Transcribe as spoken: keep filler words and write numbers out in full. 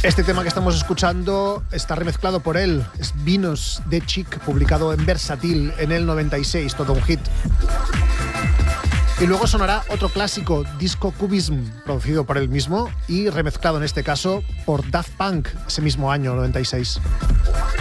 Este tema que estamos escuchando está remezclado por él. Es Vinos de Chic, publicado en Versatil en el noventa y seis, todo un hit. Y luego sonará otro clásico, Disco Cubism, producido por él mismo y remezclado en este caso por Daft Punk, ese mismo año, noventa y seis.